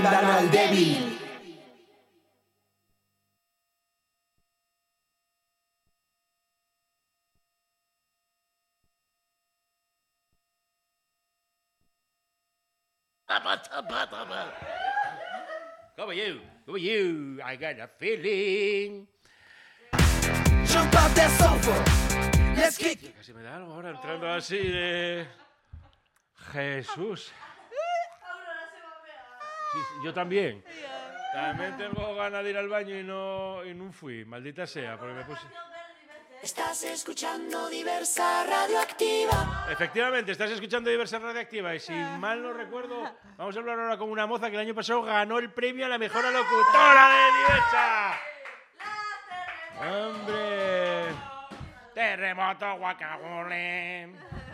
mandan al débil. How are you? How are you? I got a feeling. Jump off that sofa. Let's kick it. Casi me da algo ahora entrando así de... Jesús. Sí, yo también. También tengo ganas de ir al baño y no fui. Maldita sea, porque me puse... Estás escuchando Diversa Radioactiva. Efectivamente, estás escuchando Diversa Radioactiva y si mal no recuerdo, vamos a hablar ahora con una moza que el año pasado ganó el premio a la mejor locutora de Diversa. ¡Hombre! Terremoto, guacamole.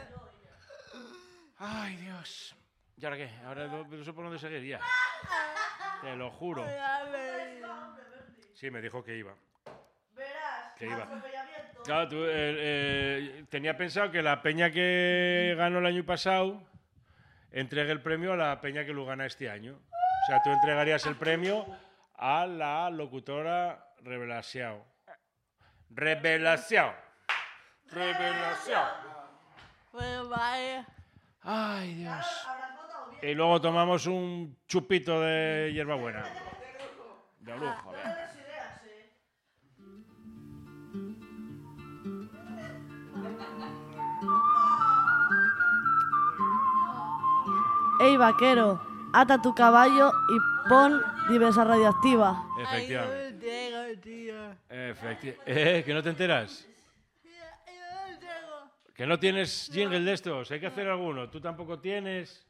Ay, Dios. ¿Y ahora qué? Ahora no sé por dónde seguir ya. Te lo juro. Sí, me dijo que iba. Que iba. Claro, tenía pensado que la peña que ganó el año pasado entregue el premio a la peña que lo gana este año. O sea, tú entregarías el premio a la locutora Revelación. Revelación. Revelación. Bueno, vaya. Ay, Dios. Y luego tomamos un chupito de hierbabuena. De lujo, venga. Ey, vaquero, ata tu caballo y pon Diversa Radioactiva. Efectivamente. Ay, no tengo, tío. ¿Que no te enteras? Yo no tengo. ¿Que no tienes jingle de estos? Hay que hacer alguno. ¿Tú tampoco tienes?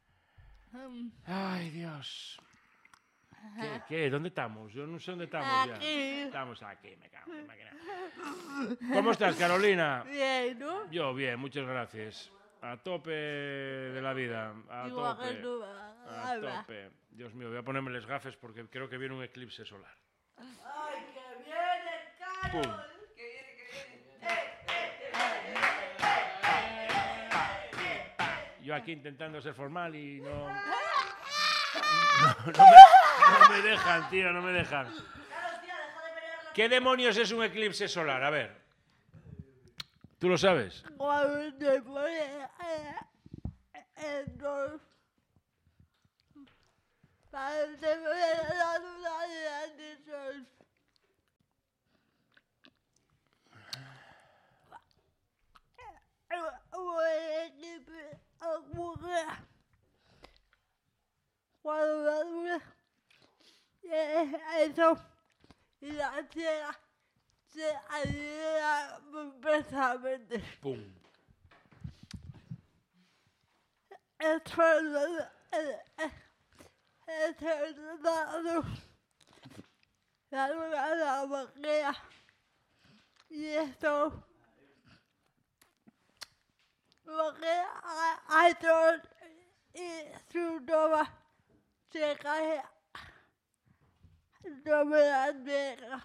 Ay, Dios. ¿Qué? ¿Dónde estamos? Yo no sé dónde estamos ya. Aquí. Estamos aquí, me cago en la máquina. ¿Cómo estás, Carolina? Bien, ¿no? Yo bien, muchas gracias. A tope de la vida. A Igual tope. que tú, A tope. Dios mío, voy a ponerme las gafas porque creo que viene un eclipse solar. ¡Ay, que viene, Carol! ¡Pum! Yo aquí intentando ser formal y no me dejan, tío, no me dejan. ¿Qué demonios es un eclipse solar? A ver. ¿Tú lo sabes? Cuando te pone el sol, cuando te pone la luz del sol. Cuando la luna eso y la tierra se alinea perfectamente. ¡Pum! El tornado la luna la bloquea y esto bloquea a todos y su toma se cae sobre la tierra.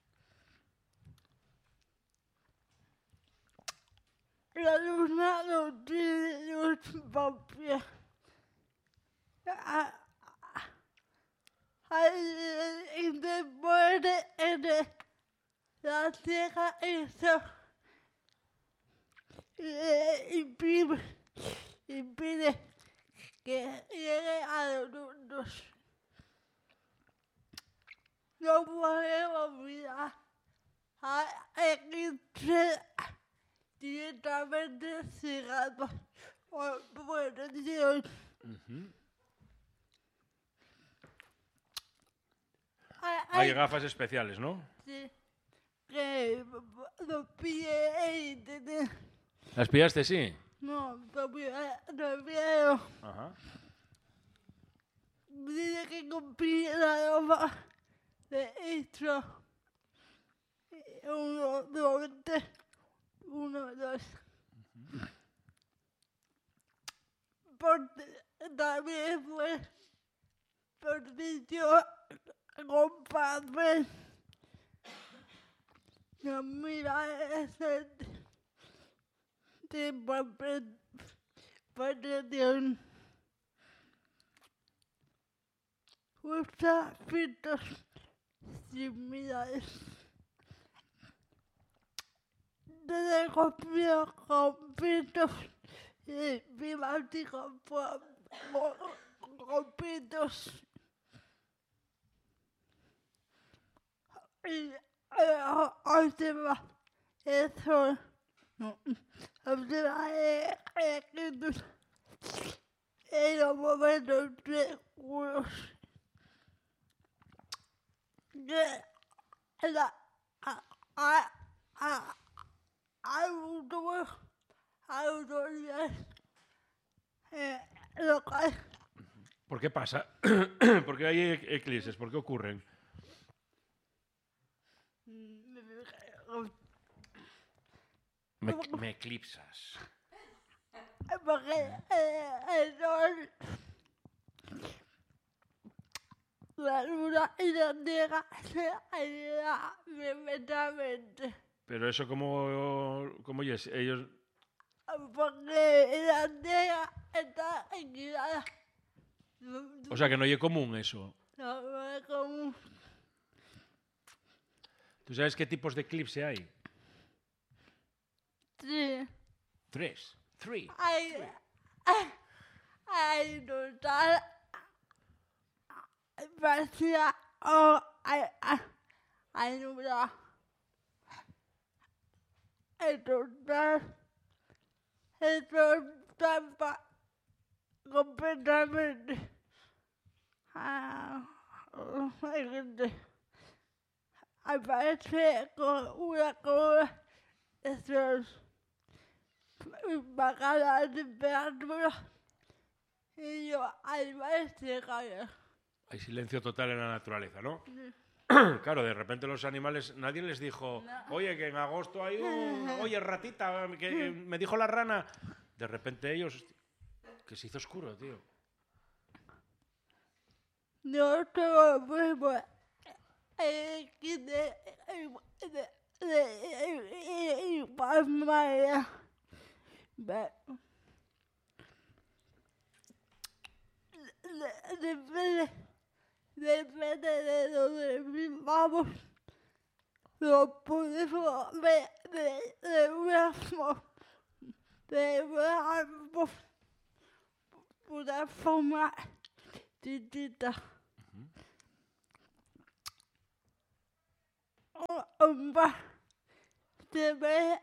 La luna no tiene luz propia. Y después de la tierra eso impide que llegue a los mundos. No podemos mirar a eclipse directamente cerrado por protección. Hay gafas especiales, ¿no? Sí, que lo pide internet. ¿Las pillaste, sí? No, lo pide. Ajá. Dice que compré la ropa de esto. 1, 2, 3. 1, 2. También fue por sitio compadre. No mira ese tipo de protección. Usa filtros similares. Desde copió con filtros climáticos con filtros. Y observa eso. Observa escritos en los momentos seguros. Que la autoridades locales. ¿Por qué pasa? ¿Por qué hay eclipses? ¿Por qué ocurren? Me eclipsas. Porque el sol, la luna y la tierra se alinean perfectamente. Pero eso cómo es, ellos... Porque la tierra está equilibrada. O sea, que no es común eso. No es común. ¿Tú sabes qué tipos de eclipse hay? Sí. 3. Hay total parcial o hay nublado. El total tapa completamente. Aparece con una color de sol. Baja la temperatura y los animales se callan. Hay silencio total en la naturaleza, ¿no? Claro, de repente los animales, nadie les dijo, oye, que en agosto hay oye, ratita, que me dijo la rana. De repente ellos, que se hizo oscuro, tío. No todo podemos igual manera. Depende de donde vivamos, lo podemos ver de una forma distinta. Se ve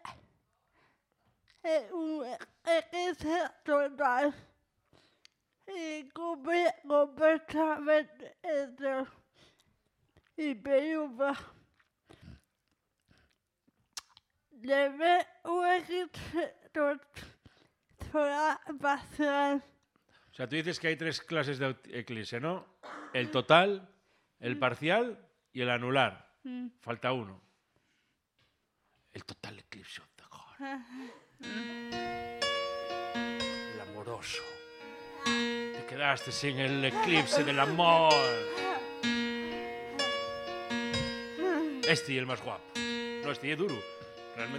un eclipse total y cubre completamente el sol y penumbra. Se ve un eclipse total parcial. O sea, tú dices que hay 3 clases de eclipse, ¿no? El total, el parcial y el anular. Falta uno. El total eclipse of the heart. El amoroso. Te quedaste sin el eclipse del amor. Este y el más guapo. No, este y es duro.